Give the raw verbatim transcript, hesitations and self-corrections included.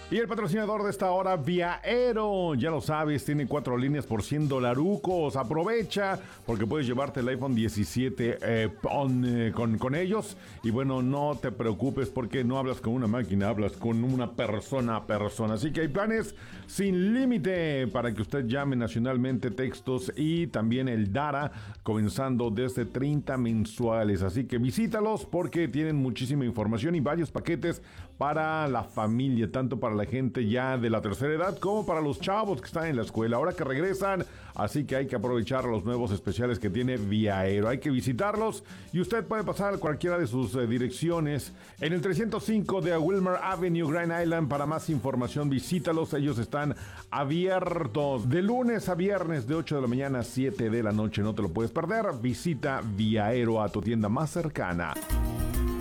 Y el patrocinador de esta hora, Viaero, ya lo sabes, tiene cuatro líneas por cien dolarucos. Aprovecha, porque puedes llevarte el iPhone diecisiete eh, on, eh, con, con ellos. Y bueno, no te preocupes porque no hablas con una máquina, hablas con una persona a persona. Así que hay planes sin límite para que usted llame nacionalmente, textos y también el Dara, comenzando desde treinta mensuales. Así que visítalos porque tienen muchísima información y varios paquetes para la familia, tanto para la gente ya de la tercera edad como para los chavos que están en la escuela, ahora que regresan, así que hay que aprovechar los nuevos especiales que tiene Viaero, hay que visitarlos y usted puede pasar a cualquiera de sus eh, direcciones en el trescientos cinco de Wilmer Avenue, Grand Island. Para más información visítalos, ellos están abiertos de lunes a viernes de ocho de la mañana a siete de la noche, no te lo puedes perder. Visita Viaero a tu tienda más cercana.